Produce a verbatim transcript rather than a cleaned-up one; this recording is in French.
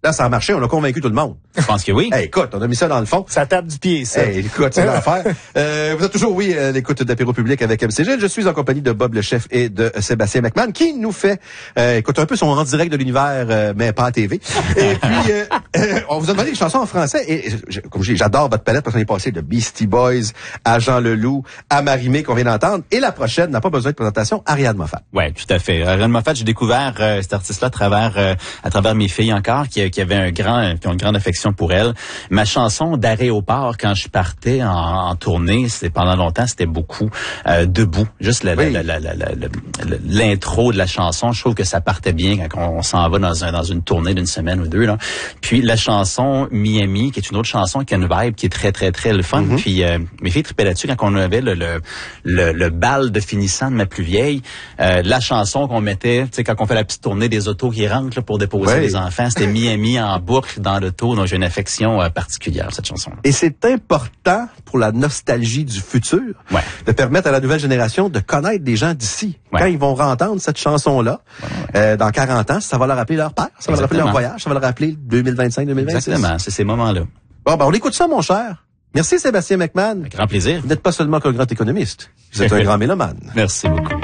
Là, ça a marché, on a convaincu tout le monde. Je pense que oui. Hey, écoute, on a mis ça dans le fond. Ça tape du pied, ça. Hey, écoute, c'est l'affaire. Euh, vous êtes toujours, oui, à l'écoute d'Apéro Public avec M C G. Je suis en compagnie de Bob le chef et de Sébastien McMahon qui nous fait, euh, écoute, un peu son en direct de l'univers, euh, mais pas à T V. Et puis, euh, euh, on vous a demandé des chansons en français. Et, je, comme je dis, j'adore votre palette parce qu'on est passé de Beastie Boys à Jean Leloup, à Marie-Mé qu'on vient d'entendre. Et la prochaine n'a pas besoin de présentation, Ariane Moffat. Ouais, tout à fait. Ariane Moffat, j'ai découvert euh, cet artiste-là à travers euh, à travers mes filles encore, qui, qui avaient un grand, qui ont une grande affection pour elle. Ma chanson d'aéroport quand je partais en, en tournée, c'était pendant longtemps, c'était beaucoup euh, debout. Juste la, oui. la, la, la, la, la, l'intro de la chanson, je trouve que ça partait bien quand on, on s'en va dans un dans une tournée d'une semaine ou deux là. Puis la chanson Miami, qui est une autre chanson qui a une vibe qui est très très très le fun. Mm-hmm. Puis euh, mes filles tripaient là-dessus quand on avait le le, le, le bal de finissant de ma plus vieille. Euh, la chanson qu'on mettait, tu sais, quand on fait la petite tournée des autos qui rentrent là, pour déposer oui. les enfants, c'était Miami en boucle dans l'auto, donc j'ai une affection euh, particulière cette chanson. Et c'est important pour la nostalgie du futur ouais. de permettre à la nouvelle génération de connaître des gens d'ici. Ouais. Quand ils vont entendre cette chanson-là, ouais, ouais. Euh, dans quarante ans, ça va leur rappeler leur père, ça va Exactement. leur rappeler leur voyage, ça va leur rappeler deux mille vingt-cinq deux mille vingt-six. Exactement, c'est ces moments-là. Bon, ben on écoute ça, mon cher. Merci Sébastien McMahon. Avec grand plaisir. Vous n'êtes pas seulement qu'un grand économiste, vous êtes un grand mélomane. Merci beaucoup.